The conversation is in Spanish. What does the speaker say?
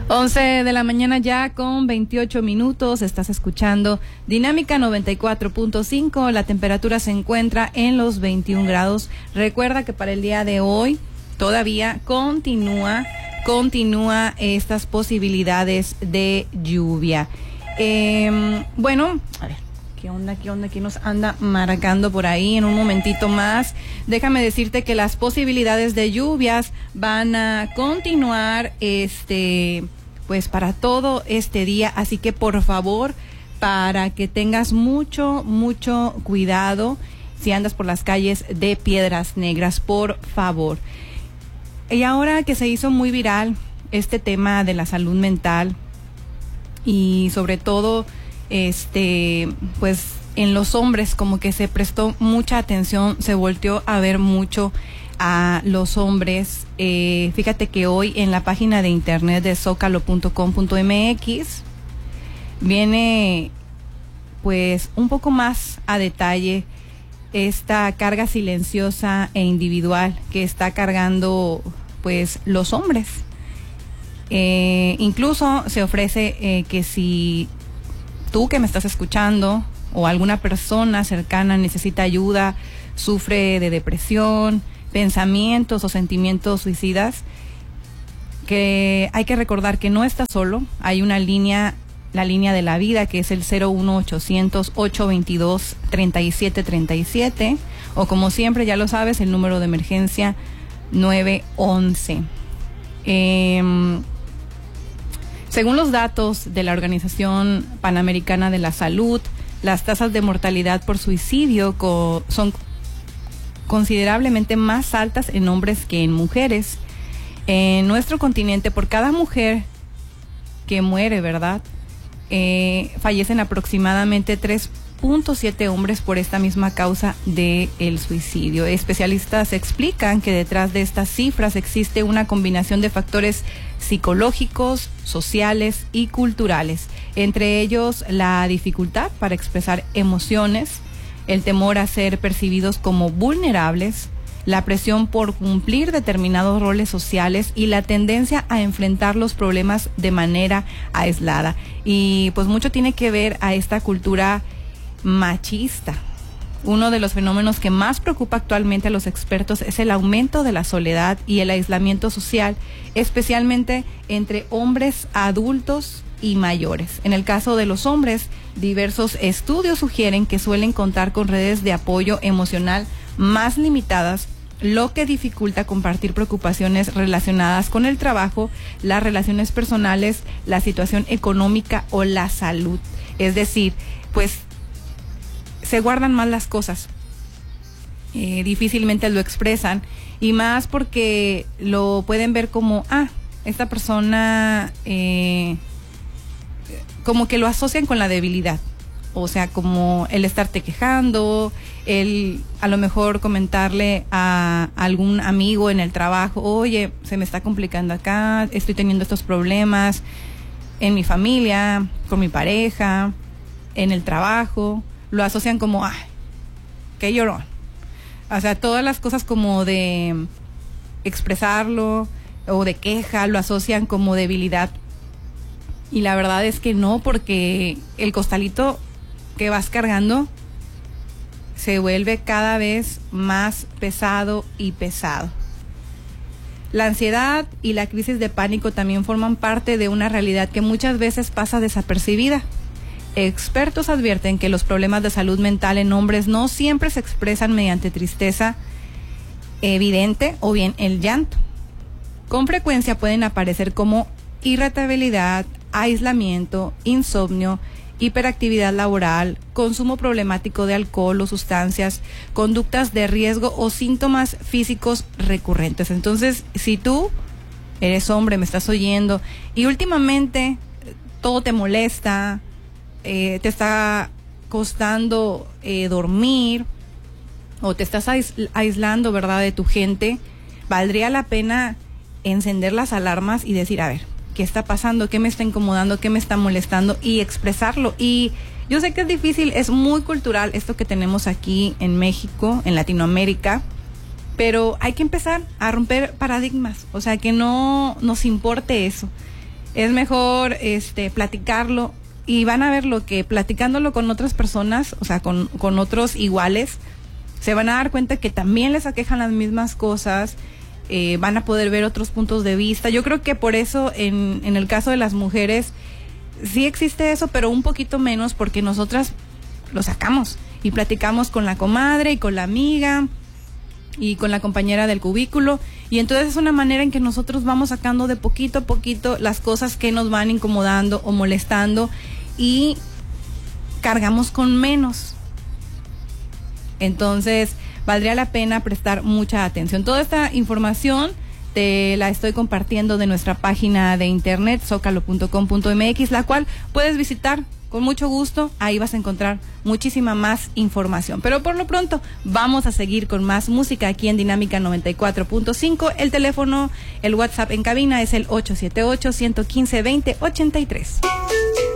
11 de la mañana ya con 28 minutos, estás escuchando Dinámica 94.5, la temperatura se encuentra en los 21 grados. Recuerda que para el día de hoy todavía continúa estas posibilidades de lluvia. Bueno, a ver. ¿Qué onda? ¿Quién nos anda marcando por ahí? En un momentito más, déjame decirte que las posibilidades de lluvias van a continuar, pues para todo este día. Así que por favor, para que tengas mucho cuidado si andas por las calles de Piedras Negras, por favor. Y ahora que se hizo muy viral este tema de la salud mental y sobre todo pues en los hombres como que se prestó mucha atención, se volteó a ver mucho a los hombres. Fíjate que hoy en la página de internet de zocalo.com.mx viene pues un poco más a detalle esta carga silenciosa e individual que está cargando pues los hombres. Incluso se ofrece que si tú que me estás escuchando o alguna persona cercana necesita ayuda, sufre de depresión, pensamientos o sentimientos suicidas, que hay que recordar que no está solo. Hay una línea, la línea de la vida, que es el 01800-822-3737, o como siempre ya lo sabes, el número de emergencia 911. Según los datos de la Organización Panamericana de la Salud, las tasas de mortalidad por suicidio son considerablemente más altas en hombres que en mujeres. En nuestro continente, por cada mujer que muere, ¿verdad? Fallecen aproximadamente 3.7 hombres por esta misma causa del suicidio. Especialistas explican que detrás de estas cifras existe una combinación de factores psicológicos, sociales y culturales, entre ellos la dificultad para expresar emociones, el temor a ser percibidos como vulnerables, la presión por cumplir determinados roles sociales y la tendencia a enfrentar los problemas de manera aislada. Y pues mucho tiene que ver a esta cultura machista. Uno de los fenómenos que más preocupa actualmente a los expertos es el aumento de la soledad y el aislamiento social, especialmente entre hombres adultos y mayores. En el caso de los hombres, diversos estudios sugieren que suelen contar con redes de apoyo emocional más limitadas, lo que dificulta compartir preocupaciones relacionadas con el trabajo, las relaciones personales, la situación económica o la salud. Es decir, pues se guardan más las cosas, difícilmente lo expresan, y más porque lo pueden ver como, esta persona, como que lo asocian con la debilidad, o sea, como el estarte quejando, el a lo mejor comentarle a algún amigo en el trabajo, oye, se me está complicando acá, estoy teniendo estos problemas en mi familia, con mi pareja, en el trabajo. Lo asocian como, qué llorón. O sea, todas las cosas como de expresarlo o de queja lo asocian como debilidad. Y la verdad es que no, porque el costalito que vas cargando se vuelve cada vez más pesado y pesado. La ansiedad y la crisis de pánico también forman parte de una realidad que muchas veces pasa desapercibida. Expertos advierten que los problemas de salud mental en hombres no siempre se expresan mediante tristeza evidente o bien el llanto. Con frecuencia pueden aparecer como irritabilidad, aislamiento, insomnio, hiperactividad laboral, consumo problemático de alcohol o sustancias, conductas de riesgo o síntomas físicos recurrentes. Entonces, si tú eres hombre, me estás oyendo, y últimamente todo te molesta, te está costando dormir, o te estás aislando, ¿verdad?, de tu gente, valdría la pena encender las alarmas y decir, a ver, ¿qué está pasando? ¿Qué me está incomodando? ¿Qué me está molestando? Y expresarlo. Y yo sé que es difícil, es muy cultural esto que tenemos aquí en México, en Latinoamérica, pero hay que empezar a romper paradigmas, o sea, que no nos importe eso. Es mejor platicarlo, y van a ver lo que platicándolo con otras personas, o sea, con otros iguales, se van a dar cuenta que también les aquejan las mismas cosas. Van a poder ver otros puntos de vista. Yo creo que por eso en el caso de las mujeres sí existe eso, pero un poquito menos, porque nosotras lo sacamos y platicamos con la comadre y con la amiga y con la compañera del cubículo, y entonces es una manera en que nosotros vamos sacando de poquito a poquito las cosas que nos van incomodando o molestando, y cargamos con menos. Entonces valdría la pena prestar mucha atención. Toda esta información te la estoy compartiendo de nuestra página de internet zocalo.com.mx, la cual puedes visitar con mucho gusto. Ahí vas a encontrar muchísima más información. Pero por lo pronto vamos a seguir con más música aquí en Dinámica 94.5. El teléfono, el WhatsApp en cabina es el 878-115-2083.